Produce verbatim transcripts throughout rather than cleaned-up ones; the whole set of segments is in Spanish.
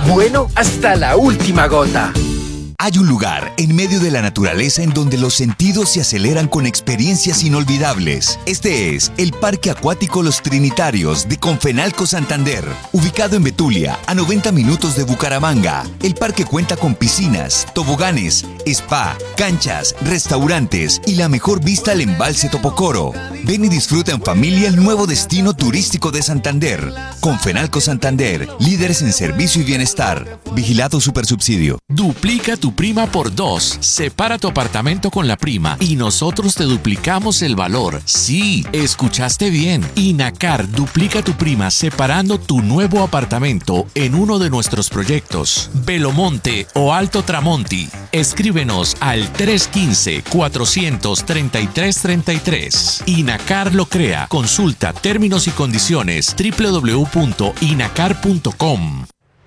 bueno hasta la última gota. Hay un lugar en medio de la naturaleza en donde los sentidos se aceleran con experiencias inolvidables. Este es el Parque Acuático Los Trinitarios de Confenalco Santander. Ubicado en Betulia, a noventa minutos de Bucaramanga, el parque cuenta con piscinas, toboganes, spa, canchas, restaurantes y la mejor vista al embalse Topocoro. Ven y disfruta en familia el nuevo destino turístico de Santander. Confenalco Santander, líderes en servicio y bienestar. Vigilado Supersubsidio. Duplica tu prima por dos. Separa tu apartamento con la prima y nosotros te duplicamos el valor. Sí, escuchaste bien. Inacar duplica tu prima separando tu nuevo apartamento en uno de nuestros proyectos. Belomonte o Alto Tramonti. Escríbenos al tres uno cinco, cuatro tres tres, tres tres tres. Inacar lo crea. Consulta términos y condiciones doble u doble u doble u punto inacar punto com.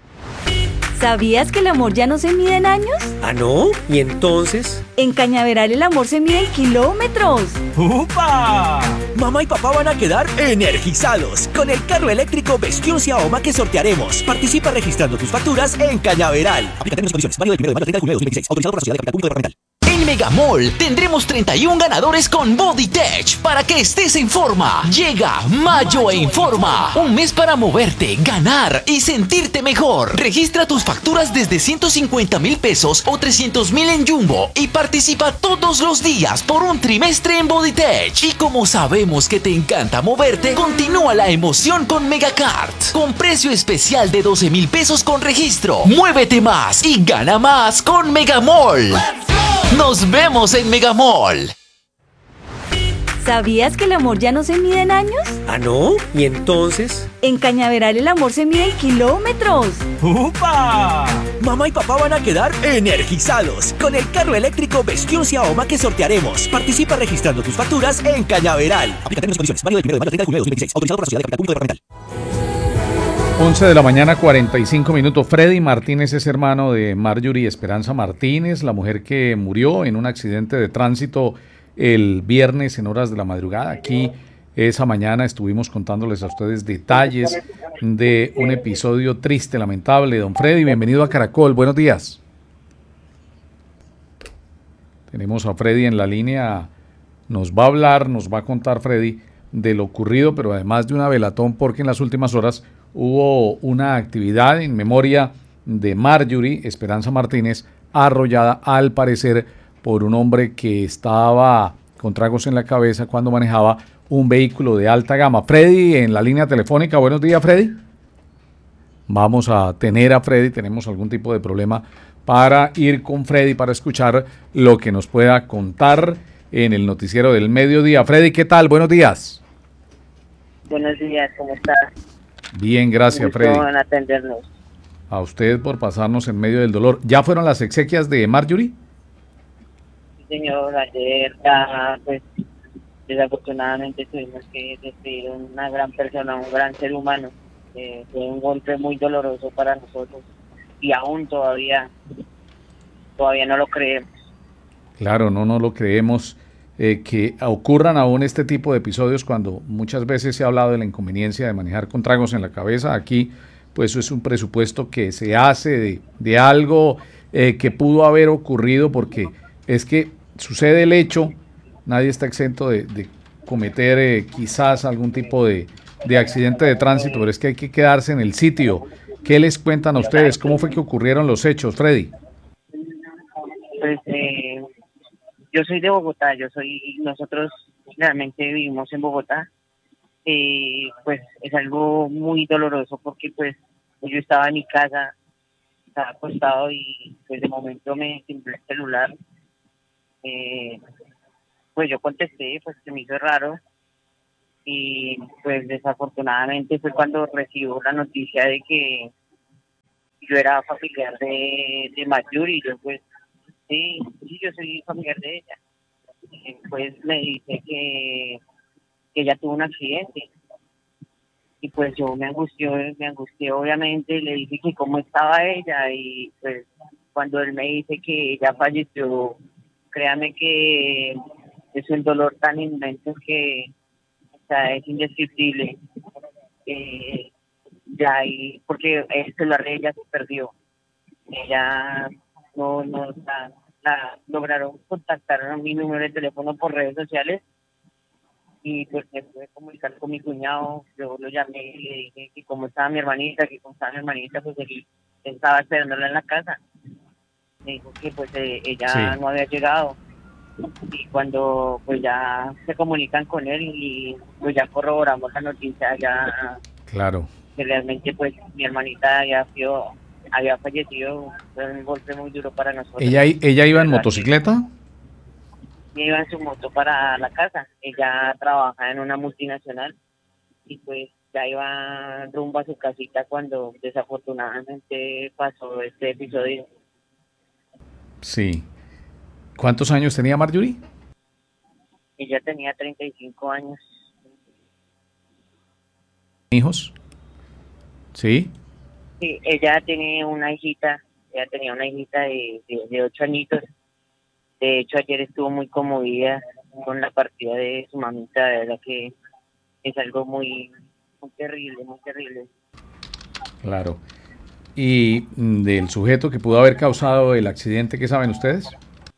¿Sabías que el amor ya no se mide en años? ¿Ah, no? ¿Y entonces? En Cañaveral el amor se mide en kilómetros. ¡Upa! Mamá y papá van a quedar energizados con el carro eléctrico Vestion Xiaoma que sortearemos. Participa registrando tus facturas en Cañaveral. Aplica términos y condiciones. Válido del primero de mayo al treinta de junio de dos mil veintiséis. Autorizado por la Sociedad de Capital Público Departamental. En Megamall tendremos treinta y uno ganadores con BodyTech para que estés en forma. Llega Mayo en Forma, un mes para moverte, ganar y sentirte mejor. Registra tus facturas desde ciento cincuenta mil pesos o trescientos mil en Jumbo y participa todos los días por un trimestre en BodyTech. Y como sabemos que te encanta moverte, continúa la emoción con Megacart, con precio especial de doce mil pesos con registro. Muévete más y gana más con Megamall. ¡Nos vemos en Megamall! ¿Sabías que el amor ya no se mide en años? ¿Ah, no? ¿Y entonces? En Cañaveral el amor se mide en kilómetros. ¡Upa! Mamá y papá van a quedar energizados con el carro eléctrico Vestion Xiaoma que sortearemos. Participa registrando tus facturas en Cañaveral. Aplica términos y condiciones. Válido del primero de mayo al treinta de junio de dos mil veintiséis. Autorizado por la Sociedad de Capital Público Departamental. once de la mañana, cuarenta y cinco minutos. Freddy Martínez es hermano de Marjorie Esperanza Martínez, la mujer que murió en un accidente de tránsito el viernes en horas de la madrugada. Aquí esa mañana estuvimos contándoles a ustedes detalles de un episodio triste, lamentable. Don Freddy, bienvenido a Caracol, buenos días. Tenemos a Freddy en la línea, nos va a hablar, nos va a contar Freddy de lo ocurrido, pero además de una velatón, porque en las últimas horas hubo una actividad en memoria de Marjorie Esperanza Martínez, arrollada al parecer por un hombre que estaba con tragos en la cabeza cuando manejaba un vehículo de alta gama. Freddy en la línea telefónica, buenos días Freddy. Vamos a tener a Freddy, tenemos algún tipo de problema para ir con Freddy para escuchar lo que nos pueda contar en el noticiero del mediodía. Freddy, ¿qué tal? Buenos días. Buenos días, ¿cómo estás? Bien, gracias, Freddy. En atendernos. A usted por pasarnos en medio del dolor. ¿Ya fueron las exequias de Marjorie? Sí, señor, ayer ya, pues, desafortunadamente tuvimos que despedir a una gran persona, un gran ser humano. Eh, fue un golpe muy doloroso para nosotros y aún todavía, todavía no lo creemos. Claro, no, no lo creemos. Eh, que ocurran aún este tipo de episodios cuando muchas veces se ha hablado de la inconveniencia de manejar con tragos en la cabeza. Aquí pues es un presupuesto que se hace de, de algo eh, que pudo haber ocurrido, porque es que sucede el hecho, nadie está exento de, de cometer eh, quizás algún tipo de, de accidente de tránsito, pero es que hay que quedarse en el sitio. ¿Qué les cuentan a ustedes? ¿Cómo fue que ocurrieron los hechos, Freddy? Pues eh... yo soy de Bogotá, yo soy, nosotros realmente vivimos en Bogotá, eh, pues es algo muy doloroso porque pues yo estaba en mi casa, estaba acostado y pues de momento me timbró el celular, eh, pues yo contesté, pues se me hizo raro y pues desafortunadamente fue cuando recibo la noticia de que yo era familiar de, de Marjorie y yo pues Sí, sí, yo soy familiar de ella. Eh, pues me dice que, que ella tuvo un accidente. Y pues yo me angustié, me angustié obviamente, le dije que cómo estaba ella. Y pues cuando él me dice que ella falleció, créame que es un dolor tan inmenso que, o sea, es indescriptible. Eh, ya ahí, porque el celular de ella se perdió. Ella no, no, la, la lograron contactar a mi número de teléfono por redes sociales y pues me pude comunicar con mi cuñado. Yo lo llamé y le dije que cómo estaba mi hermanita, que cómo estaba mi hermanita, pues él estaba esperándola en la casa. Me dijo que pues eh, ella sí. no había llegado. Y cuando pues ya se comunican con él y pues ya corroboramos la noticia, ya claro que realmente pues mi hermanita había sido, había fallecido. Fue un golpe muy duro para nosotros. ¿Ella, ella iba en motocicleta? Ella iba en su moto para la casa. Ella trabaja en una multinacional y pues ya iba rumbo a su casita cuando desafortunadamente pasó este episodio. Sí. ¿Cuántos años tenía Marjorie? Ella tenía treinta y cinco años. ¿Hijos? ¿Sí? Sí, ella tiene una hijita, ella tenía una hijita de, de, de ocho añitos. De hecho, ayer estuvo muy conmovida con la partida de su mamita, de verdad que es algo muy, muy terrible, muy terrible. Claro. ¿Y del sujeto que pudo haber causado el accidente, qué saben ustedes?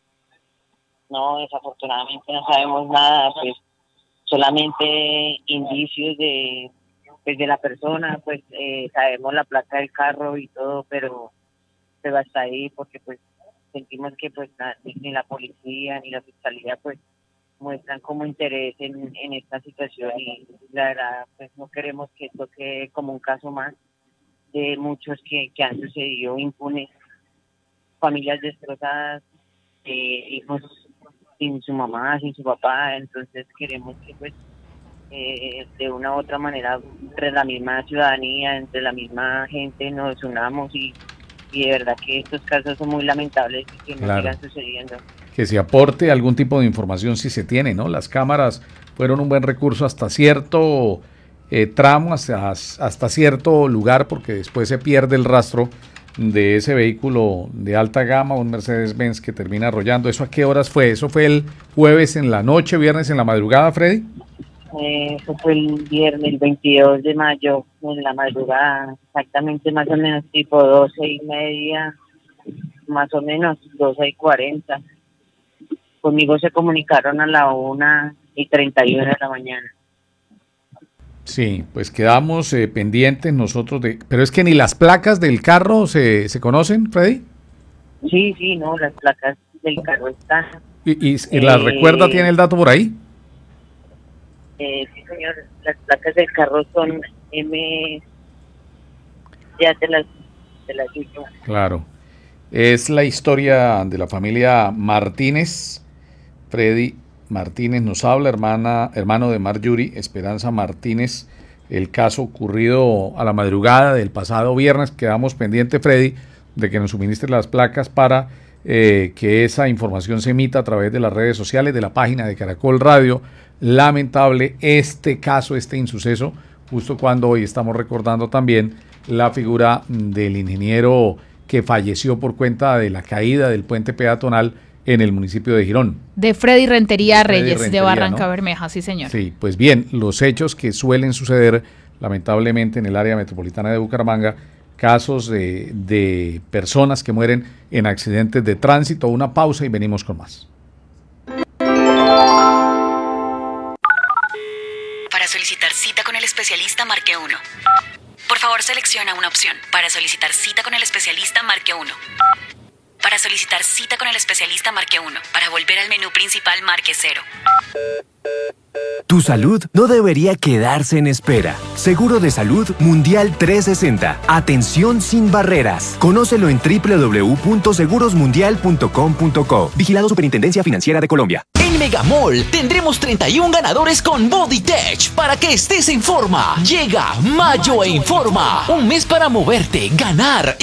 No, desafortunadamente no sabemos nada, pues solamente indicios de, pues, de la persona, pues eh, sabemos la placa del carro y todo, pero pero hasta ahí, porque pues sentimos que pues ni la policía ni la fiscalía pues muestran como interés en, en esta situación y la verdad pues no queremos que esto quede como un caso más de muchos que, que han sucedido impunes, familias destrozadas, eh, hijos sin su mamá, sin su papá. Entonces queremos que pues eh, de una u otra manera entre la misma ciudadanía, entre la misma gente nos unamos y, y de verdad que estos casos son muy lamentables y que no claro. sigan sucediendo. Que se aporte algún tipo de información si se tiene, ¿no? Las cámaras fueron un buen recurso hasta cierto eh, tramo, hasta, hasta cierto lugar, porque después se pierde el rastro de ese vehículo de alta gama, un Mercedes-Benz que termina arrollando. ¿Eso a qué horas fue? ¿Eso fue el jueves en la noche, viernes en la madrugada, Freddy? Eh, eso fue el viernes, el veintidós de mayo, en la madrugada, exactamente más o menos tipo doce y media, más o menos doce y cuarenta. Conmigo se comunicaron a la una y treinta y uno de la mañana. Sí, pues quedamos eh, pendientes nosotros de... Pero es que ni las placas del carro se, se conocen, Freddy. Sí, sí, no, las placas del carro están. ¿Y, y, y las eh, recuerda, tiene el dato por ahí? Eh, sí, señor, las placas del carro son M... Ya te las, te las digo. Claro. Es la historia de la familia Martínez. Freddy Martínez nos habla, hermana, hermano de Marjorie, Esperanza Martínez, el caso ocurrido a la madrugada del pasado viernes. Quedamos pendientes, Freddy, de que nos suministre las placas para eh, que esa información se emita a través de las redes sociales, de la página de Caracol Radio. Lamentable este caso, este insuceso, justo cuando hoy estamos recordando también la figura del ingeniero que falleció por cuenta de la caída del puente peatonal en el municipio de Girón. De Freddy Rentería de Reyes, Rentería, de Barranca ¿no? Bermeja, sí señor. Sí, pues bien, los hechos que suelen suceder lamentablemente en el área metropolitana de Bucaramanga, casos de, de personas que mueren en accidentes de tránsito. Una pausa y venimos con más. Para solicitar cita con el especialista, marque uno. Por favor, selecciona una opción. Para solicitar cita con el especialista, marque uno. Para solicitar cita con el especialista, marque uno. Para volver al menú principal, marque cero. Tu salud no debería quedarse en espera. Seguro de Salud Mundial trescientos sesenta. Atención sin barreras. Conócelo en doble u doble u doble u punto seguros mundial punto com punto co. Vigilado Superintendencia Financiera de Colombia. En Megamall tendremos treinta y uno ganadores con Body Tech para que estés en forma. Llega Mayo en Forma. Un mes para moverte, ganar